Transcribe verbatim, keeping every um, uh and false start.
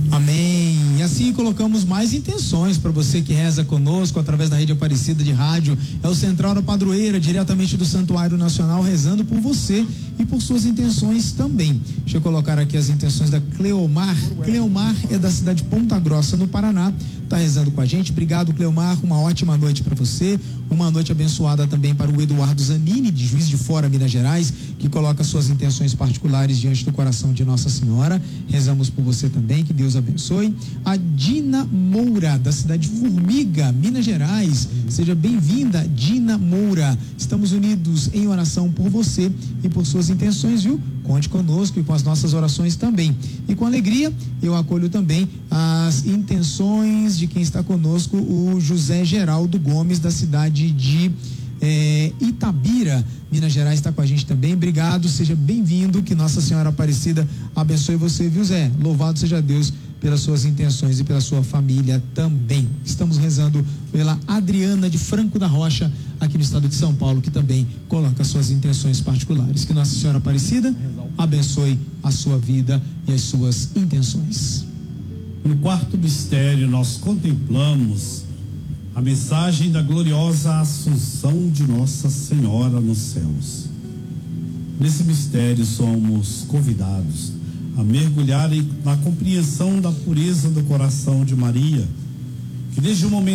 Amém. E assim colocamos mais intenções para você que reza conosco através da Rede Aparecida de Rádio. É o Central da Padroeira, diretamente do Santuário Nacional, rezando por você e por suas intenções também. Deixa eu colocar aqui as intenções da Cleomar. Cleomar é da cidade de Ponta Grossa, no Paraná. Tá rezando com a gente. Obrigado, Cleomar. Uma ótima noite para você. Uma noite abençoada também para o Eduardo Zanini, de Juiz de Fora, Minas Gerais, que coloca suas intenções particulares diante do coração de Nossa Senhora. Rezamos por você também, que Deus abençoe. A Dina Moura, da cidade de Formiga, Minas Gerais. Seja bem-vinda, Dina Moura. Estamos unidos em oração por você e por suas intenções, viu? Conte conosco e com as nossas orações também. E com alegria, eu acolho também as intenções de quem está conosco, o José Geraldo Gomes, da cidade de é, Itabira, Minas Gerais, está com a gente também. Obrigado, seja bem-vindo, que Nossa Senhora Aparecida abençoe você, viu, Zé? Louvado seja Deus pelas suas intenções e pela sua família também. Estamos rezando pela Adriana de Franco da Rocha, aqui no estado de São Paulo, que também coloca suas intenções particulares. Que Nossa Senhora Aparecida abençoe a sua vida e as suas intenções. No quarto mistério, nós contemplamos a mensagem da gloriosa Assunção de Nossa Senhora nos céus. Nesse mistério, somos convidados a mergulhar na compreensão da pureza do coração de Maria, que desde o momento